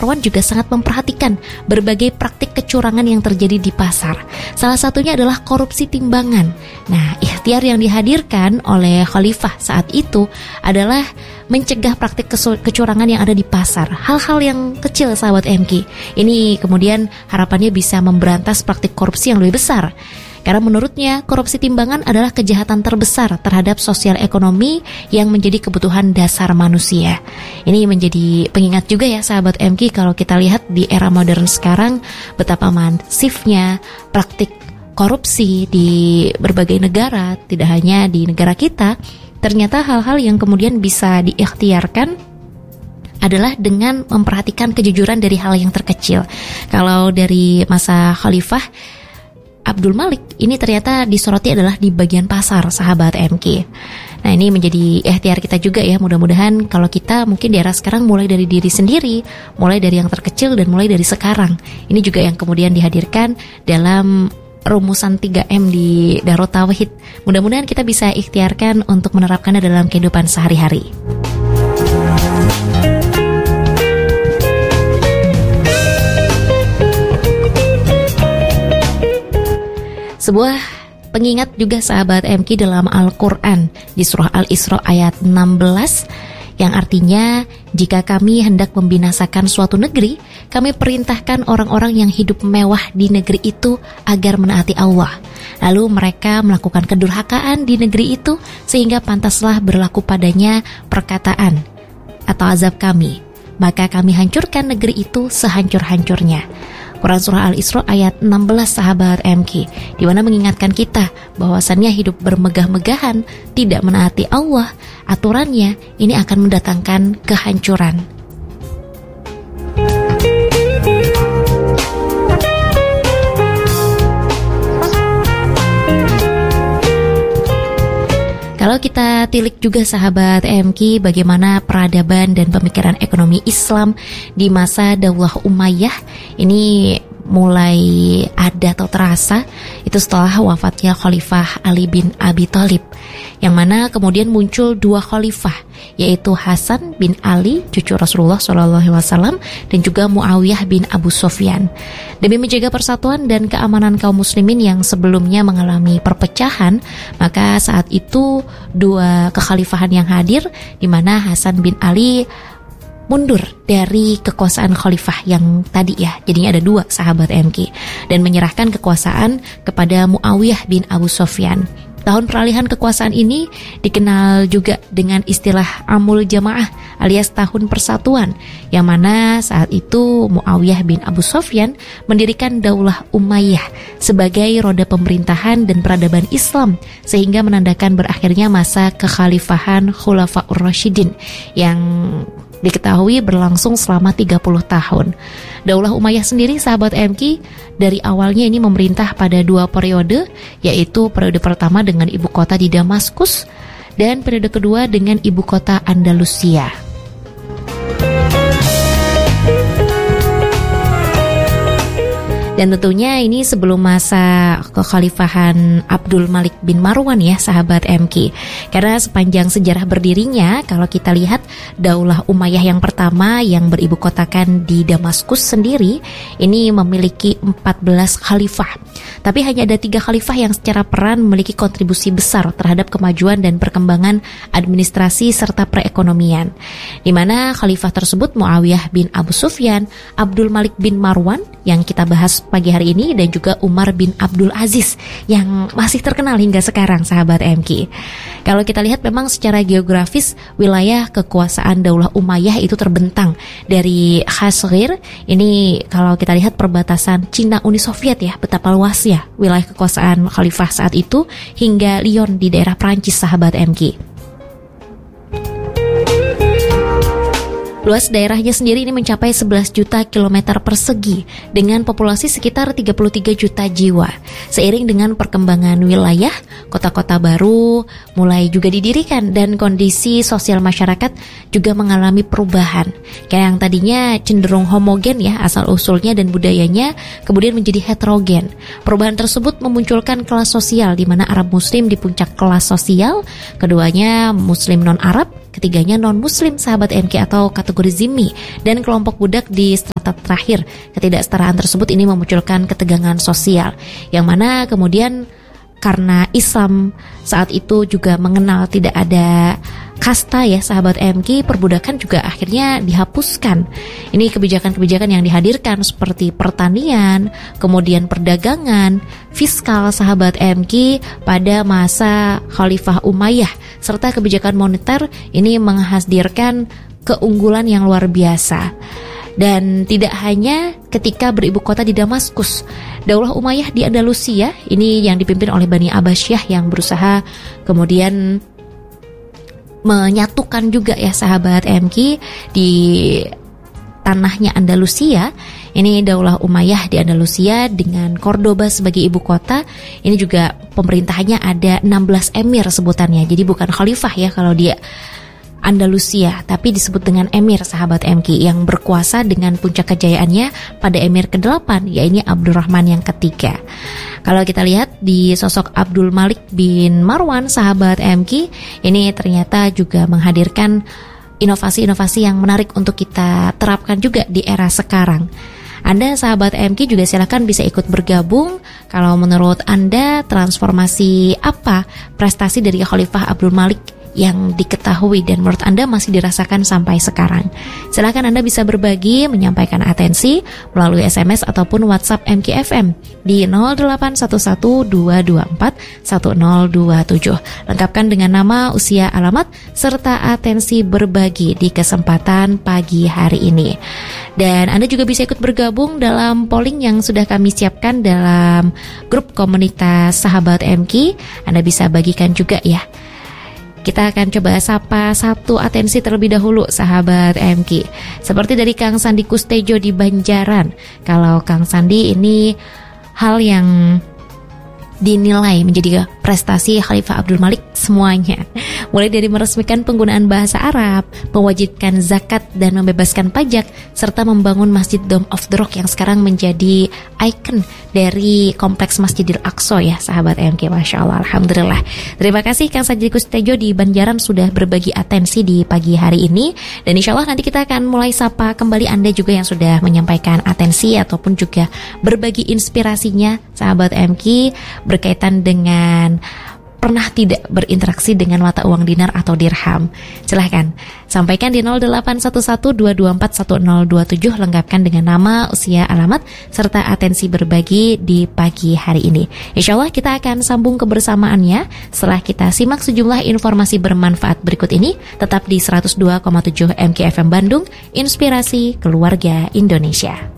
Marwan juga sangat memperhatikan berbagai praktik kecurangan yang terjadi di pasar. Salah satunya adalah korupsi timbangan. Nah, ikhtiar yang dihadirkan oleh khalifah saat itu adalah mencegah praktik kecurangan yang ada di pasar. Hal-hal yang kecil, sahabat MK. Ini kemudian harapannya bisa memberantas praktik korupsi yang lebih besar. Karena menurutnya korupsi timbangan adalah kejahatan terbesar terhadap sosial ekonomi yang menjadi kebutuhan dasar manusia. Ini menjadi pengingat juga ya sahabat MK, kalau kita lihat di era modern sekarang betapa masifnya praktik korupsi di berbagai negara, tidak hanya di negara kita. Ternyata hal-hal yang kemudian bisa diikhtiarkan adalah dengan memperhatikan kejujuran dari hal yang terkecil. Kalau dari masa Khalifah Abdul Malik, ini ternyata disoroti adalah di bagian pasar, sahabat MK. Nah, ini menjadi ikhtiar kita juga ya. Mudah-mudahan kalau kita mungkin di era sekarang mulai dari diri sendiri, mulai dari yang terkecil dan mulai dari sekarang. Ini juga yang kemudian dihadirkan dalam rumusan 3M di Darut Tauhid. Mudah-mudahan kita bisa ikhtiarkan untuk menerapkannya dalam kehidupan sehari-hari. Sebuah pengingat juga sahabat MK dalam Al-Quran di surah Al-Isra ayat 16 yang artinya, jika kami hendak membinasakan suatu negeri, kami perintahkan orang-orang yang hidup mewah di negeri itu agar menaati Allah. Lalu mereka melakukan kedurhakaan di negeri itu sehingga pantaslah berlaku padanya perkataan atau azab kami. Maka kami hancurkan negeri itu sehancur-hancurnya. Quran Surah Al-Isra ayat 16 sahabat MK, di mana mengingatkan kita bahwasannya hidup bermegah-megahan, tidak menaati Allah, aturannya ini akan mendatangkan kehancuran. Kalau kita tilik juga sahabat MK, bagaimana peradaban dan pemikiran ekonomi Islam di masa Daulah Umayyah ini mulai ada atau terasa itu setelah wafatnya Khalifah Ali bin Abi Thalib, yang mana kemudian muncul dua khalifah, yaitu Hasan bin Ali cucu Rasulullah SAW dan juga Muawiyah bin Abu Sufyan. Demi menjaga persatuan dan keamanan kaum muslimin yang sebelumnya mengalami perpecahan, maka saat itu dua kekhalifahan yang hadir, di mana Hasan bin Ali mundur dari kekuasaan khalifah yang tadi ya, jadinya ada dua sahabat MK, dan menyerahkan kekuasaan kepada Muawiyah bin Abu Sufyan. Tahun peralihan kekuasaan ini dikenal juga dengan istilah Amul Jamaah alias tahun persatuan, yang mana saat itu Muawiyah bin Abu Sufyan mendirikan Daulah Umayyah sebagai roda pemerintahan dan peradaban Islam, sehingga menandakan berakhirnya masa kekhalifahan Khulafaur Rasyidin yang diketahui berlangsung selama 30 tahun. Daulah Umayyah sendiri sahabat MK dari awalnya ini memerintah pada dua periode, yaitu periode pertama dengan ibu kota di Damaskus dan periode kedua dengan ibu kota Andalusia. Dan tentunya ini sebelum masa kekhalifahan Abdul Malik bin Marwan ya sahabat MK. Karena sepanjang sejarah berdirinya, kalau kita lihat Daulah Umayyah yang pertama yang beribu kotakan di Damaskus sendiri, ini memiliki 14 khalifah. Tapi hanya ada 3 khalifah yang secara peran memiliki kontribusi besar terhadap kemajuan dan perkembangan administrasi serta perekonomian. Di mana khalifah tersebut Muawiyah bin Abu Sufyan, Abdul Malik bin Marwan yang kita bahas pagi hari ini, dan juga Umar bin Abdul Aziz yang masih terkenal hingga sekarang sahabat MK. Kalau kita lihat memang secara geografis wilayah kekuasaan Daulah Umayyah itu terbentang dari Khasgir, ini kalau kita lihat perbatasan Cina Uni Soviet ya, betapa luasnya wilayah kekuasaan khalifah saat itu, hingga Lyon di daerah Prancis sahabat MK. Luas daerahnya sendiri ini mencapai 11 juta kilometer persegi dengan populasi sekitar 33 juta jiwa. Seiring dengan perkembangan wilayah, kota-kota baru mulai juga didirikan dan kondisi sosial masyarakat juga mengalami perubahan. Kayak yang tadinya cenderung homogen ya asal-usulnya dan budayanya, kemudian menjadi heterogen. Perubahan tersebut memunculkan kelas sosial di mana Arab Muslim di puncak kelas sosial, keduanya Muslim non-Arab, ketiganya non-muslim sahabat MK atau kategori zimmi, dan kelompok budak di strata terakhir. Ketidaksetaraan tersebut ini memunculkan ketegangan sosial, yang mana kemudian karena Islam saat itu juga mengenal tidak ada kasta ya sahabat MK, perbudakan juga akhirnya dihapuskan. Ini kebijakan-kebijakan yang dihadirkan seperti pertanian, kemudian perdagangan, fiskal sahabat MK pada masa Khalifah Umayyah, serta kebijakan moneter ini menghadirkan keunggulan yang luar biasa. Dan tidak hanya ketika beribu kota di Damaskus, Daulah Umayyah di Andalusia ini yang dipimpin oleh Bani Abbasiyah yang berusaha kemudian menyatukan juga ya sahabat MK di tanahnya Andalusia. Ini Daulah Umayyah di Andalusia dengan Cordoba sebagai ibu kota. Ini juga pemerintahannya ada 16 emir sebutannya. Jadi bukan khalifah ya kalau dia Andalusia, tapi disebut dengan emir sahabat MK, yang berkuasa dengan puncak kejayaannya pada emir ke-8, yaitu Abdurrahman yang ketiga. Kalau kita lihat di sosok Abdul Malik bin Marwan sahabat MK, ini ternyata juga menghadirkan inovasi-inovasi yang menarik untuk kita terapkan juga di era sekarang. Anda sahabat MK juga silakan bisa ikut bergabung. Kalau menurut Anda transformasi apa prestasi dari Khalifah Abdul Malik yang diketahui dan menurut Anda masih dirasakan sampai sekarang? Silakan Anda bisa berbagi, menyampaikan atensi melalui SMS ataupun WhatsApp MKFM di 081122410027. Lengkapkan dengan nama, usia, alamat, serta atensi berbagi di kesempatan pagi hari ini. Dan Anda juga bisa ikut bergabung dalam polling yang sudah kami siapkan dalam grup komunitas sahabat MK. Anda bisa bagikan juga ya. Kita akan coba sapa satu atensi terlebih dahulu sahabat MK. Seperti dari Kang Sandi Kustejo di Banjaran. Kalau Kang Sandi ini hal yang dinilai menjadi prestasi Khalifah Abdul Malik semuanya, mulai dari meresmikan penggunaan bahasa Arab, mewajibkan zakat dan membebaskan pajak, serta membangun Masjid Dome of the Rock yang sekarang menjadi ikon dari kompleks Masjidil Aqsa ya sahabat MK. Masya Allah, Alhamdulillah. Terima kasih Kang Sajid Kustejo di Banjaran sudah berbagi atensi di pagi hari ini. Dan insya Allah nanti kita akan mulai sapa kembali Anda juga yang sudah menyampaikan atensi ataupun juga berbagi inspirasinya sahabat MK berkaitan dengan pernah tidak berinteraksi dengan mata uang dinar atau dirham. Silahkan sampaikan di 081122410027, lengkapkan dengan nama, usia, alamat, serta atensi berbagi di pagi hari ini. Insya Allah kita akan sambung kebersamaannya setelah kita simak sejumlah informasi bermanfaat berikut ini. Tetap di 102,7 MKFM Bandung, Inspirasi Keluarga Indonesia.